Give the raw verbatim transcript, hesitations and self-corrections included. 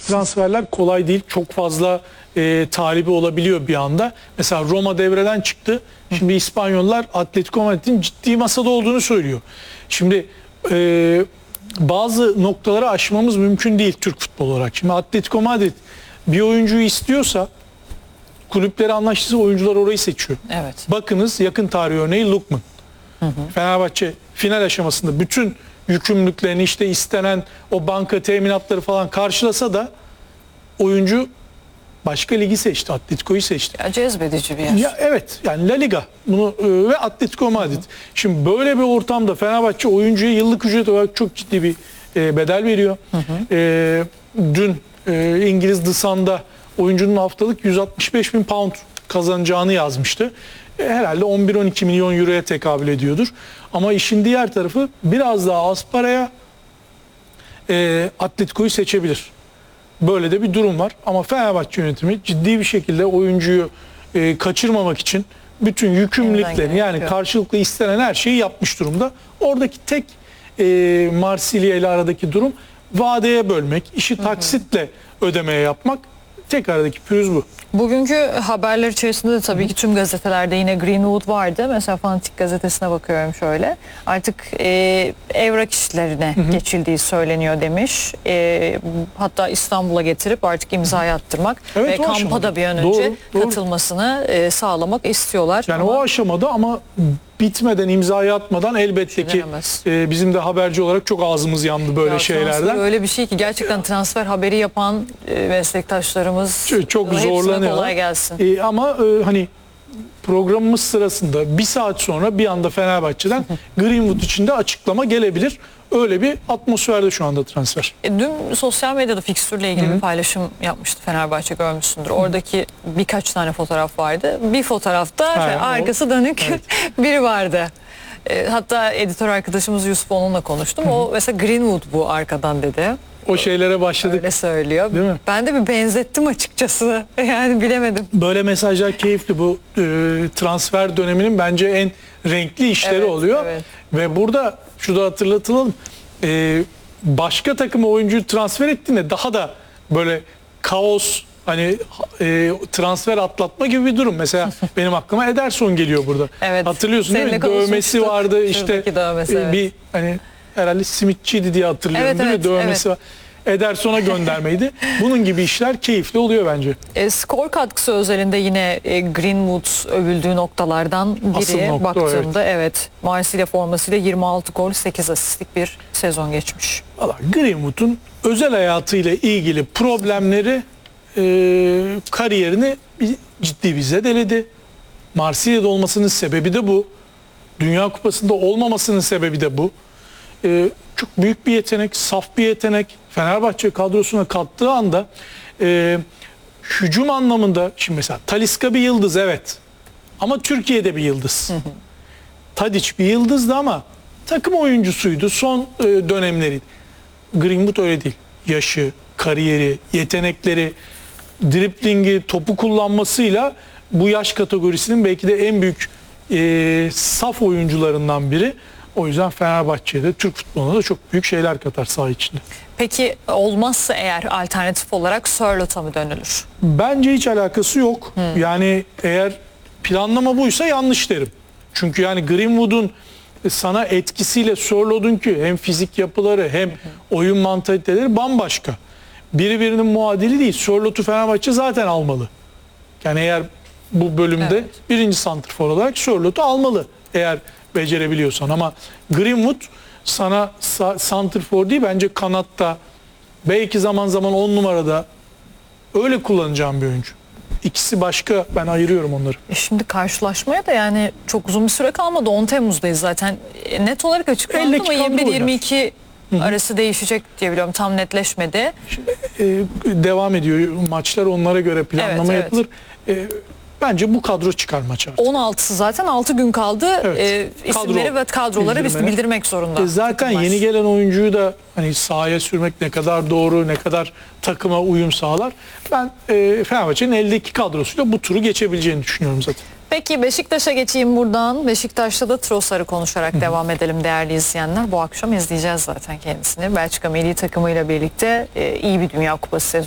transferler kolay değil. Çok fazla e, talibi olabiliyor bir anda. Mesela Roma devreden çıktı. Şimdi İspanyollar Atletico Madrid'in ciddi masada olduğunu söylüyor. Şimdi e, bazı noktaları aşmamız mümkün değil Türk futbolu olarak. Şimdi Atletico Madrid bir oyuncuyu istiyorsa kulüpleri anlaştığı oyuncular orayı seçiyor. Evet. Bakınız yakın tarih örneği Lookman. Hı hı. Fenerbahçe final aşamasında bütün yükümlülüklerini işte istenen o banka teminatları falan karşılasa da oyuncu başka ligi seçti. Atletico'yu seçti. Ya cezbedici bir yer. Ya evet yani La Liga bunu e, ve Atletico Madrid. Hı hı. Şimdi böyle bir ortamda Fenerbahçe oyuncuya yıllık ücret olarak çok ciddi bir e, bedel veriyor. Hı hı. E, dün e, İngiliz The Sun'da oyuncunun haftalık yüz altmış beş bin pound kazanacağını yazmıştı. E, herhalde on bir on iki milyon euroya tekabül ediyordur. Ama işin diğer tarafı biraz daha az paraya e, Atletico'yu seçebilir. Böyle de bir durum var. Ama Fenerbahçe yönetimi ciddi bir şekilde oyuncuyu e, kaçırmamak için bütün yükümlülüklerini yani karşılıklı istenen her şeyi yapmış durumda. Oradaki tek e, Marsilya ile aradaki durum vadeye bölmek, işi taksitle ödemeye yapmak. Tek aradaki pürüz bu. Bugünkü haberler içerisinde de tabii ki tüm gazetelerde yine Greenwood vardı. Mesela Fanatik gazetesine bakıyorum şöyle. Artık e, evrak işlerine hı hı. geçildiği söyleniyor demiş. E, hatta İstanbul'a getirip artık imzayı attırmak evet, ve kampa da bir an önce doğru, doğru. katılmasını e, sağlamak istiyorlar. Yani ama... o aşamada ama bitmeden, imzayı atmadan elbette ki e, bizim de haberci olarak çok ağzımız yandı böyle ya, şeylerden. Öyle bir şey ki gerçekten transfer haberi yapan e, meslektaşlarımız çok, çok zorlanıyor. Kolay gelsin. E, ama e, hani programımız sırasında bir saat sonra bir anda Fenerbahçe'den Greenwood için de açıklama gelebilir. Öyle bir atmosferde şu anda transfer. E, dün sosyal medyada fikstürle ilgili Hı-hı. bir paylaşım yapmıştı Fenerbahçe, görmüşsündür. Oradaki birkaç tane fotoğraf vardı. Bir fotoğrafta ha, şey, arkası dönük evet. biri vardı. E, hatta editör arkadaşımız Yusuf onunla konuştum. Hı-hı. O mesela Greenwood bu arkadan dedi. O şeylere başladık. Öyle söylüyor. Değil mi? Ben de bir benzettim açıkçası. Yani bilemedim. Böyle mesajlar keyifli. Bu e, transfer döneminin bence en renkli işleri evet, oluyor. Evet. Ve burada şurada hatırlatalım. E, başka takıma oyuncuyu transfer ettiğinde daha da böyle kaos, hani e, transfer atlatma gibi bir durum. Mesela benim aklıma Ederson geliyor burada. Evet. Hatırlıyorsun değil mi? Dövmesi vardı işte dövmesi, e, evet. bir hani herhalde simitçiydi diye hatırlıyorum evet, değil evet, mi? Dövmesi evet. var. Ederson'a göndermeydi. Bunun gibi işler keyifli oluyor bence. E, skor katkısı özelinde yine e, Greenwood övüldüğü noktalardan biri nokta, baktığımda evet. evet Marsilya formasıyla yirmi altı gol sekiz asistlik bir sezon geçmiş. Valla Greenwood'un özel hayatıyla ilgili problemleri e, kariyerini ciddi bir zedeledi. Marsilya'da olmasının sebebi de bu. Dünya Kupası'nda olmamasının sebebi de bu. E, çok büyük bir yetenek, saf bir yetenek. Fenerbahçe kadrosuna kattığı anda e, hücum anlamında, şimdi mesela Talisca bir yıldız evet ama Türkiye'de bir yıldız. Hı hı. Tadic bir yıldızdı ama takım oyuncusuydu son e, dönemleri. Greenwood öyle değil. Yaşı, kariyeri, yetenekleri, driblingi, topu kullanmasıyla bu yaş kategorisinin belki de en büyük e, saf oyuncularından biri. O yüzden Fenerbahçe'de, Türk futboluna da çok büyük şeyler katar saha içinde. Peki olmazsa eğer alternatif olarak Sörlot'a mı dönülür? Bence hiç alakası yok. Hmm. Yani eğer planlama buysa yanlış derim. Çünkü yani Greenwood'un sana etkisiyle Sörlot'unki hem fizik yapıları hem hmm. oyun mantaliteleri bambaşka. Biri birinin muadili değil. Sörlot'u Fenerbahçe zaten almalı. Yani eğer bu bölümde evet. birinci santrfor olarak Sörlot'u almalı. Eğer becerebiliyorsan, ama Greenwood sana santrfor değil, bence kanatta, belki zaman zaman on numarada öyle kullanacağım bir oyuncu. İkisi başka, ben ayırıyorum onları. E şimdi karşılaşmaya da yani çok uzun bir süre kalmadı. on Temmuz'dayız zaten. E net olarak açıklandı ama yirmi bir yirmi iki arası değişecek diye biliyorum. Tam netleşmedi. Şimdi, e, devam ediyor maçlar, onlara göre planlama evet, yapılır. Evet. E, Bence bu kadro çıkar maça. on altısı zaten altı gün kaldı. Evet. E, isimleri Kadro, ve kadroları biz bildirmek zorunda. E zaten yeni gelen oyuncuyu da hani sahaya sürmek ne kadar doğru, ne kadar takıma uyum sağlar. Ben e, Fenerbahçe'nin eldeki kadrosuyla bu turu geçebileceğini düşünüyorum zaten. Peki Beşiktaş'a geçeyim buradan. Beşiktaş'ta da Trossard'ı konuşarak Hı-hı. devam edelim değerli izleyenler. Bu akşam izleyeceğiz zaten kendisini. Belçika milli takımıyla birlikte e, iyi bir Dünya Kupası